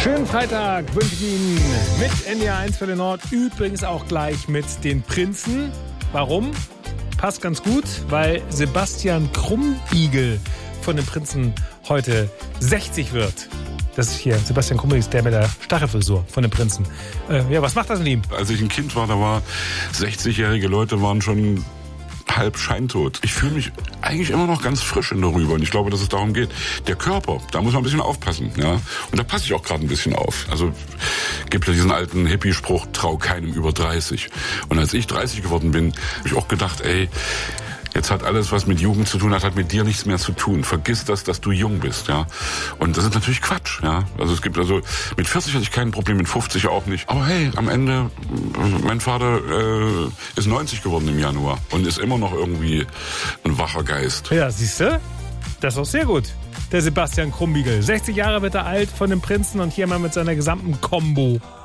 Schönen Freitag wünsche ich Ihnen mit NDR 1 für den Nord. Übrigens auch gleich mit den Prinzen. Warum? Passt ganz gut, weil Sebastian Krumbiegel von den Prinzen heute 60 wird. Das ist hier Sebastian Krumbiegel, der mit der Stachelfrisur von den Prinzen. Was macht das mit ihm? Als ich ein Kind war, da war 60-jährige Leute waren schon halb scheintot. Ich fühle mich eigentlich immer noch ganz frisch in der Rübe und ich glaube, dass es darum geht. Der Körper, da muss man ein bisschen aufpassen. Ja? Und da passe ich auch gerade ein bisschen auf. Also gibt ja diesen alten Hippie-Spruch, trau keinem über 30. Und als ich 30 geworden bin, habe ich auch gedacht, jetzt hat alles, was mit Jugend zu tun hat mit dir nichts mehr zu tun. Vergiss das, dass du jung bist, ja. Und das ist natürlich Quatsch, ja. Also mit 40 hatte ich kein Problem, mit 50 auch nicht. Aber hey, am Ende, mein Vater ist 90 geworden im Januar und ist immer noch irgendwie ein wacher Geist. Ja, siehst du? Das ist auch sehr gut. Der Sebastian Krumbiegel. 60 Jahre wird er alt von den Prinzen und hier mal mit seiner gesamten Combo.